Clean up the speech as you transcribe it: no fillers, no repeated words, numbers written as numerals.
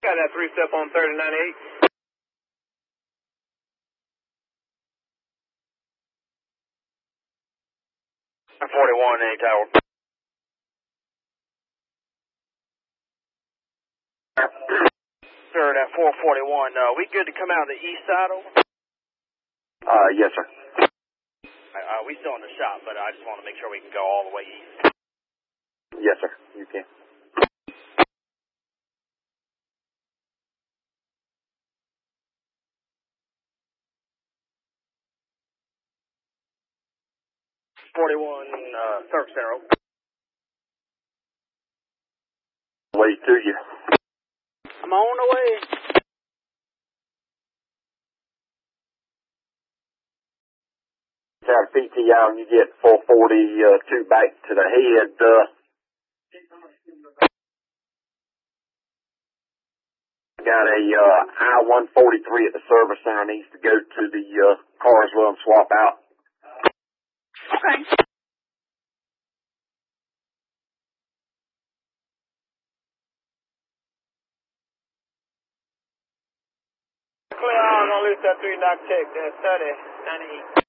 Got that 3-step on 3098. I'm 41, A tower. Sir, that 441, we good to come out the east side over? Yes, sir. We still in the shop, but I just want to make sure we can go all the way east. Yes, sir. You can. Cirque Center. Way to you. I'm on the way. Out of PTI and you get 442 back to the head. Got a I-143 at the service center. Needs to go to the Carswell and swap out. Okay. Clear on, gonna lose that 3 knock check, that's 3098.